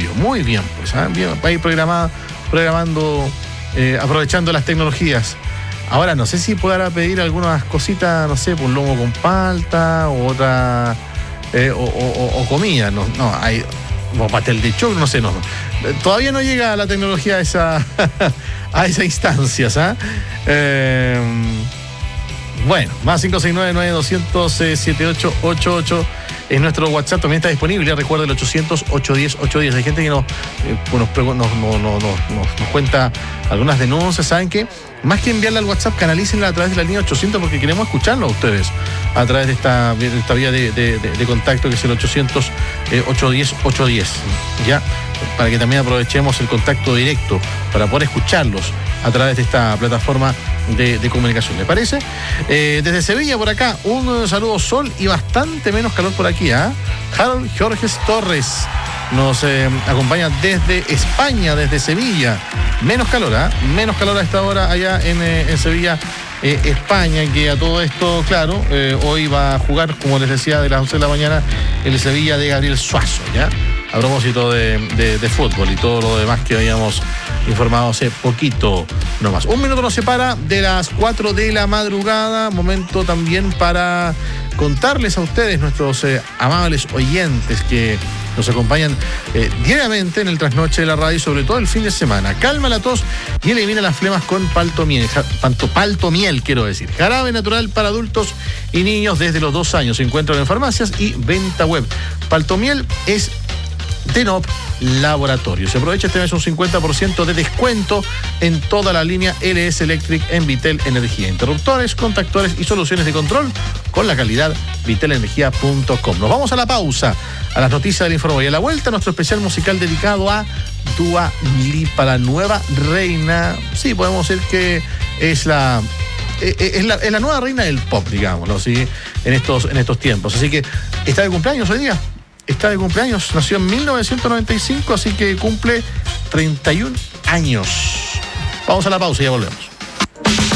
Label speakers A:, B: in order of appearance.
A: yo. Muy bien, pues, bien, va a ir programando, aprovechando las tecnologías. Ahora, no sé si podrá pedir algunas cositas, no sé, pues un lomo con palta, o otra, o comida, no, hay, o pastel de choclo, no sé, no. Todavía no llega la tecnología a esa instancia, bueno, más 569-9200-7888 es nuestro WhatsApp, también está disponible, ya recuerda el 800-810-810. Hay gente que nos cuenta algunas denuncias. ¿Saben qué? Más que enviarla al WhatsApp, canalícenla a través de la línea 800, porque queremos escucharlo a ustedes a través de esta vía de contacto, que es el 800-810-810, ¿ya? Para que también aprovechemos el contacto directo para poder escucharlos a través de esta plataforma de comunicación. ¿Le parece? Desde Sevilla, por acá, un saludo, sol y bastante menos calor por aquí, Harold Jorges Torres nos acompaña desde España, desde Sevilla. Menos calor, menos calor a esta hora allá en Sevilla, España, que a todo esto, claro, hoy va a jugar, como les decía, de las 11 de la mañana, el Sevilla de Gabriel Suazo, ¿ya? A propósito de fútbol y todo lo demás que habíamos informado hace poquito nomás. Un minuto nos separa de las 4 de la madrugada. Momento también para contarles a ustedes, nuestros amables oyentes que nos acompañan diariamente en el trasnoche de la radio, sobre todo el fin de semana. Calma la tos y elimina las flemas con Paltomiel, quiero decir. Jarabe natural para adultos y niños desde los 2 años. Se encuentran en farmacias y venta web. Paltomiel es Denop Laboratorio. Se aprovecha este mes un 50% de descuento en toda la línea LS Electric en Vitel Energía. Interruptores, contactores y soluciones de control con la calidad vitelenergia.com. Nos vamos a la pausa, a las noticias del Informe y a la vuelta nuestro especial musical dedicado a Dua Lipa, la nueva reina. Sí, podemos decir que es la nueva reina del pop, digámoslo, ¿sí? en estos tiempos. Así que está de cumpleaños hoy día. Está de cumpleaños, nació en 1995, así que cumple 31 años. Vamos a la pausa y ya volvemos.